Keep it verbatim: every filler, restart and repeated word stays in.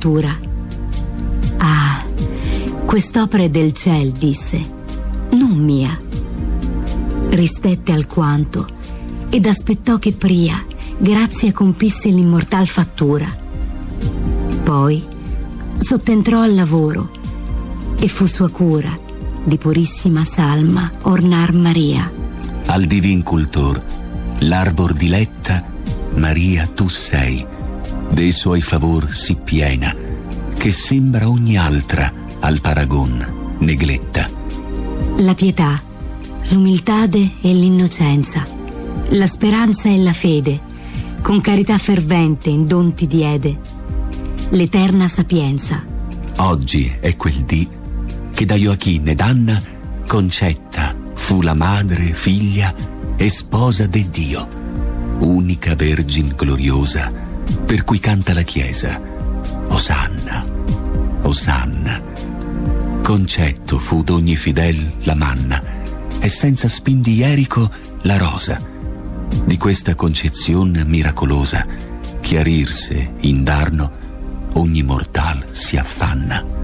ventura. Ah, quest'opera è del ciel, disse, non mia. Ristette alquanto ed aspettò che pria Grazia compisse l'immortal fattura. Poi sottentrò al lavoro e fu sua cura di purissima salma ornar Maria. Al divin cultor, l'arbor diletta, Maria tu sei, dei suoi favor sì piena, che sembra ogni altra al paragon negletta. La pietà, l'umiltade e l'innocenza, la speranza e la fede, con carità fervente in don ti diede, l'eterna sapienza. Oggi è quel dì che da Gioacchino ed Anna concetta fu la madre, figlia e sposa de Dio, unica vergine gloriosa, per cui canta la Chiesa: Osanna, Osanna. Concetto fu d'ogni fidel la manna, e senza spin di Jerico la rosa. Di questa concezione miracolosa chiarirse indarno ogni mortal si affanna.